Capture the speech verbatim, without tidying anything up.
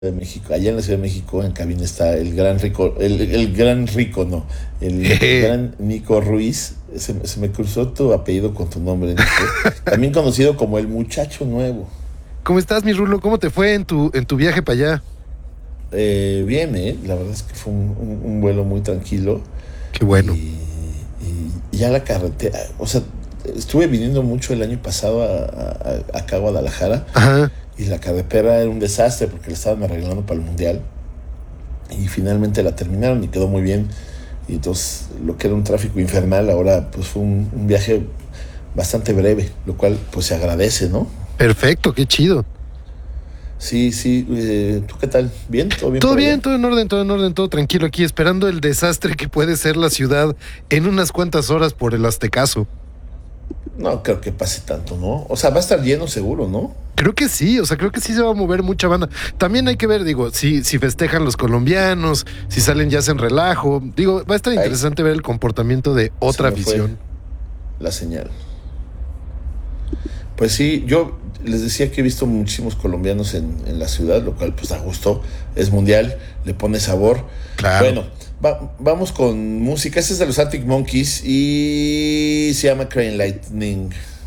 de México, allá en la Ciudad de México, en cabina está el gran rico, el, el gran rico, no, el gran Nico Ruiz. Se, se me cruzó tu apellido con tu nombre, Nico. También conocido como el muchacho nuevo. ¿Cómo estás, mi Rulo? ¿Cómo te fue en tu, en tu viaje para allá? Eh, bien, eh, la verdad es que fue un, un- un vuelo muy tranquilo Qué bueno. y, y ya la carretera, o sea, estuve viniendo mucho el año pasado a, a- acá a Guadalajara Ajá. y la carretera era un desastre porque la estaban arreglando para el mundial y finalmente la terminaron y quedó muy bien. Y entonces lo que era un tráfico infernal ahora pues fue un, un viaje bastante breve, lo cual pues se agradece, ¿no? Perfecto, qué chido. Sí, sí, eh, ¿tú qué tal? ¿Bien? ¿Todo bien Todo por allá? bien, todo en orden, todo en orden, todo tranquilo aquí, esperando el desastre que puede ser la ciudad en unas cuantas horas por el Aztecaso. No creo que pase tanto, ¿no? O sea, va a estar lleno seguro, ¿no? Creo que sí, o sea, creo que sí se va a mover mucha banda. También hay que ver, digo, si, si festejan los colombianos, si salen ya hacen relajo. Digo, va a estar Ahí interesante ver el comportamiento de se otra me fue afición. la señal. Pues sí, yo les decía que he visto muchísimos colombianos en, en la ciudad, lo cual pues da gusto, es mundial, le pone sabor. Claro. Bueno, va- vamos con música, este es de los Arctic Monkeys y se llama Crane Lightning.